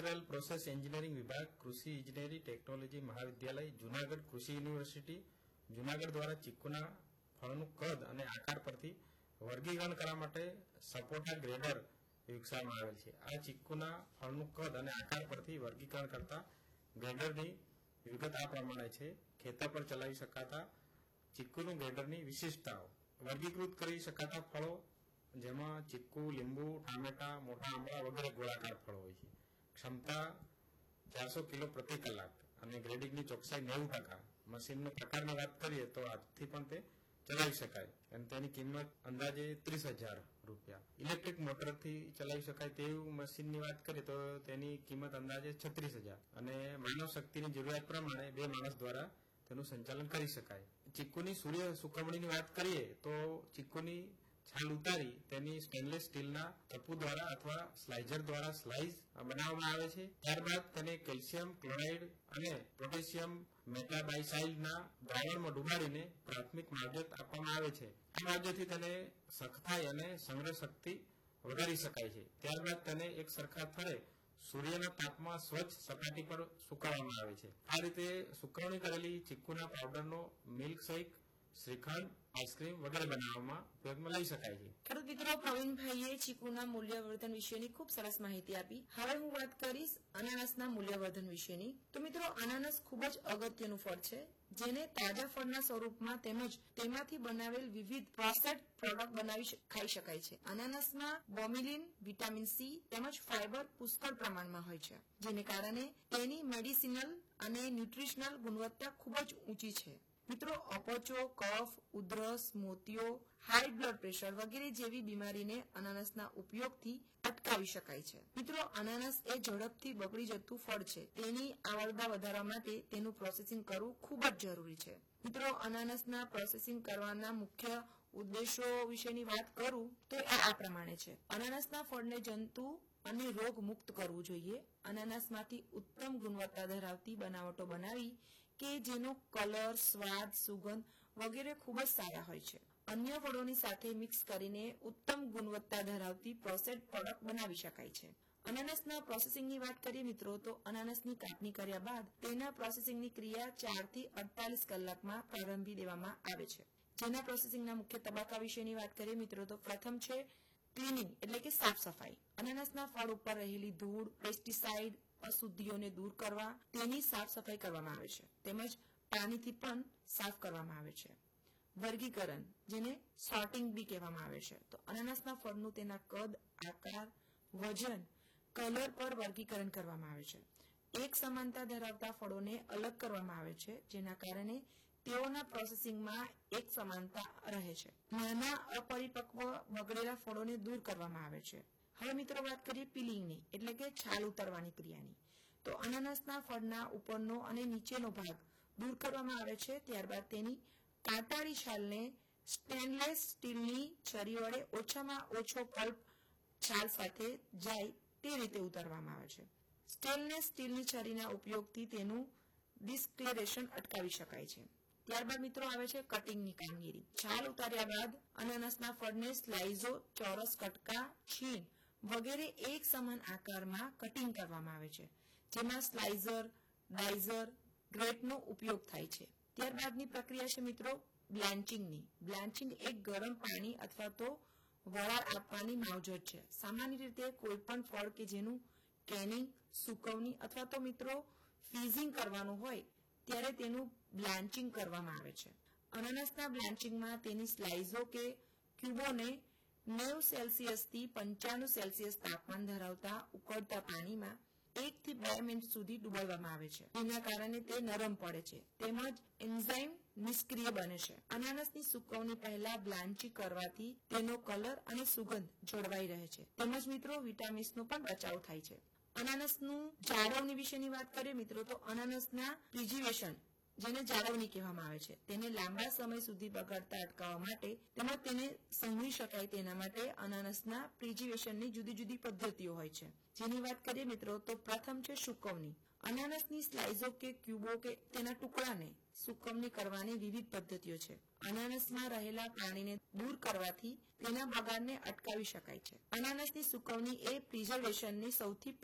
Agricultural process engineering વિભાગ, કૃષિ ઇજનેરી ટેકનોલોજી મહાવિદ્યાલય, જુનાગઢ કૃષિ યુનિવર્સિટી, જુનાગઢ દ્વારા ચીકુના ફળનું કદ અને આકાર પરથી વર્ગીકરણ કરવા માટે સપોર્ટા ગ્રેડર વિકસાવવામાં આવેલ છે. આ ચીકુના ફળનું કદ અને આકાર પરથી વર્ગીકરણ કરતા ગ્રેડરની વિગત આ પ્રમાણે છે. ખેતર પર ચલાવી શકાતા ચીકુનું ગ્રેડરની વિશેષતાઓ. વર્ગીકૃત કરી શકાતા ફળો જેમાં ચીકુ, લીંબુ, ટામેટા, મોટા આંબળા વગેરે ગોળાકાર ફળો હોય છે. ક્ષમતા 400 કિલો પ્રતિ કલાક અને ગ્રેડિંગની ચોકસાઈ 90%. મશીનનો પ્રકારની વાત કરીએ તો હાથથી પણ તે ચલાવી શકાય અને તેની કિંમત અંદાજે 30,000 રૂપિયા. ઇલેક્ટ્રિક મોટરથી ચલાવી શકાય તેવું મશીનની વાત કરીએ તો તેની કિંમત અંદાજે 36,000 અને માનવ શક્તિની જરૂરિયાત પ્રમાણે 2 માણસ દ્વારા તેનું સંચાલન કરી શકાય. ચીકુની સૂર્ય સુકવણીની વાત કરીએ તો ચીકુની છાલ ઉતારી તેની સ્ટેનલેસ સ્ટીલના ચપ્પુ દ્વારા અથવા સ્લાઇઝર દ્વારા સ્લાઇસ બનાવવામાં આવે છે. ત્યારબાદ તેને કેલ્શિયમ ક્લોરાઇડ અને પોટેશિયમ મેટાબાઇસાઇડના દ્રાવણમાં ડુબાડીને પ્રાથમિક માવજત આપવામાં આવે છે. આ માવજતથી તેને સખતાઈ અને સંગ્રહ શક્તિ વધારી શકાય છે. ત્યારબાદ તેને એક સરખા સ્થળે સૂર્યના તાપમાં સ્વચ્છ સપાટી પર સુકવવામાં આવે છે. આ રીતે સુકવણી કરેલી ચીકુના પાવડરનો મિલ્ક શેક, શ્રીખંડ, આઈસ્ક્રીમ વગેરે બનાવવામાં ઉપયોગમાં લઈ શકાય છે. ખેડૂત મિત્રો, પ્રવીણભાઈએ ચીકુના મૂલ્યવર્ધન વિશેની ખૂબ સરસ માહિતી આપી. હવે હું વાત કરીશ અનાનસના મૂલ્યવર્ધન વિશેની. તો મિત્રો, અનાનસ ખૂબ જ અગત્યનું ફળ છે, જેને તાજા ફળના સ્વરૂપમાં તેમજ તેમાંથી બનાવેલ વિવિધ પ્રોસેસ્ડ પ્રોડક્ટ બનાવી ખાઈ શકાય છે. અનાનસમાં બોમિલિન, વિટામિન સી તેમજ ફાઇબર પુષ્કળ પ્રમાણમાં હોય છે, જેને કારણે તેની મેડિસિનલ અને ન્યુટ્રિશનલ ગુણવત્તા ખૂબ જ ઊંચી છે. મિત્રો, અપચો, કફ, ઉધરસ, મોતિયો, હાઈ બ્લડ પ્રેશર વગેરે જેવી બીમારીને અનાનસના ઉપયોગથી અટકાવી શકાય છે. મિત્રો, અનાનસ એ ઝડપથી બગડી જતું ફળ છે. તેની આવરદા વધારવા માટે તેનું પ્રોસેસિંગ કરવું ખૂબ જ જરૂરી છે. મિત્રો, અનાનસના પ્રોસેસિંગ કરવાના મુખ્ય ઉદ્દેશો વિશેની વાત કરું તો એ આ પ્રમાણે છે. અનાનસના ફળને જંતુ અને રોગ મુક્ત કરવું જોઈએ. અનાનસમાંથી ઉત્તમ ગુણવત્તા ધરાવતી બનાવટો બનાવી કે જેનો કલર, સ્વાદ, સુગંધ વગેરે ખૂબ જ સારા હોય છે. અન્ય ફળોની સાથે મિક્સ કરીને ઉત્તમ ગુણવત્તા ધરાવતી પ્રોસેસ્ડ પ્રોડક્ટ બનાવી શકાય છે. અનાનસના પ્રોસેસિંગની વાત કરીએ મિત્રો, તો અનાનસની કાપણી કર્યા બાદ તેના પ્રોસેસિંગની ક્રિયા 4 થી 48 કલાકમાં પ્રારંભી દેવામાં આવે છે. જેના પ્રોસેસિંગના મુખ્ય તબક્કા વિશેની વાત કરીએ મિત્રો, તો પ્રથમ છે ક્લીનિંગ એટલે કે સાફ સફાઈ. અનાનસના ફળ ઉપર રહેલી ધૂળ, પેસ્ટિસાઇડ, અશુદ્ધિઓને દૂર કરવા તેની સાફ સફાઈ કરવામાં આવે છે, તેમજ પાણીથી પણ સાફ કરવામાં આવે છે. વર્ગીકરણ, જેને સોર્ટિંગ બી કહેવામાં આવે છે. તો અનાનસના ફળનું તેના કદ, આકાર, વજન, કલર પર વર્ગીકરણ કરવામાં આવે છે. એક સમાનતા ધરાવતા ફળોને અલગ કરવામાં આવે છે, જેના કારણે તેઓના પ્રોસેસિંગમાં એક સમાનતા રહે છે. નાના અપરિપક્વ બગડેલા ફળોને દૂર કરવામાં આવે છે. હવે મિત્રો વાત કરીએ પીલિંગની એટલે કે છાલ ઉતારવાની ક્રિયાની. તો અનાનસના ફળના ઉપરનો અને નીચેનો ભાગ દૂર કરવામાં આવે છે. ત્યારબાદ તેની કાંટાળી છાલને સ્ટેનલેસ સ્ટીલની છરી વડે ઓછામાં ઓછો પલ્પ છાલ સાથે જાય તે રીતે ઉતારવામાં આવે છે. સ્ટેનલેસ સ્ટીલની છરીના ઉપયોગથી તેનું ડિસ્કલરેશન અટકાવી શકાય છે. ત્યારબાદ મિત્રો આવે છે કટિંગની કામગીરી. છાલ ઉતાર્યા બાદ અનાનસના ફળને સ્લાઇઝો, ચોરસ કટકા, છીણ વગેરે એક સમાન આકારમાં કટિંગ કરવામાં આવે છે, જેમાં સ્લાઇઝર, ડાઇઝર, ગ્રેટનો ઉપયોગ થાય છે. ત્યારબાદની પ્રક્રિયા છે મિત્રો બ્લાન્ચિંગની. બ્લાન્ચિંગ એક ગરમ પાણી અથવા તો વરાળ આપવાની માવજત છે. સામાન્ય રીતે કોઈ પણ ફળ કે જેનું કેનિંગ, સુકવણી અથવા તો મિત્રો ફ્રીઝિંગ કરવાનું હોય ત્યારે તેનું બ્લાન્ચિંગ કરવામાં આવે છે. અનાનસના બ્લાન્ચિંગમાં તેની સ્લાઇઝો કે ક્યુબોને 90 સેલ્સિયસથી 95 સેલ્સિયસ તાપમાન ધરાવતા ઉકળતા પાણીમાં 1 થી 2 મિનિટ સુધી ડુબાડવામાં આવે છે. તેના કારણે તે નરમ પડે છે તેમજ એન્ઝાઇમ નિષ્ક્રિય બને છે. અનાનસની સુકવણી પહેલા બ્લાન્ચિંગ કરવાથી તેનો કલર અને સુગંધ જળવાઈ રહે છે, તેમજ મિત્રો વિટામિન્સનો પણ બચાવ થાય છે. અનાનસનું જાળવણી વિશેની વાત કરીએ મિત્રો, તો અનાનસના પ્રિઝર્વેશન જેને જાળવણી કહેવામાં આવે છે, તેને લાંબા સમય સુધી બગાડતા અટકાવવા માટે તેમજ તેને સંઘવી શકાય તેના માટે અનાનસના પ્રિઝર્વેશનની જુદી જુદી પદ્ધતિઓ હોય છે. જેની વાત કરીએ મિત્રો, તો પ્રથમ છે સુકવણી. અનાનસની સ્લાઇઝો કે ક્યુબો કે તેના ટુકડાને સુકવણી કરવાની વિવિધ પદ્ધતિઓ છે. અનાનસમાં રહેલા પાણીને દૂર કરવાથી તેના બગાડને અટકાવી શકાય છે. અનાનસની સુકવણી એ પ્રિઝર્વેશનની સૌથી